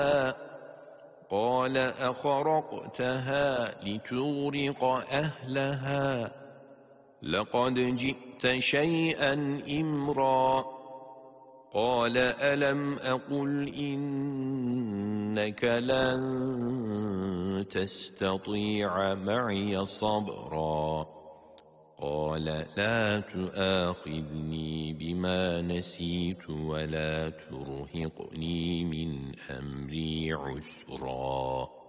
قال أخرقتها لتغرق أهلها لقد جئت شيئا إمرا قال ألم أقل إنك لن تستطيع معي صبرا قال لا تؤاخذني بما نسيت ولا ترهقني من أمري عسرا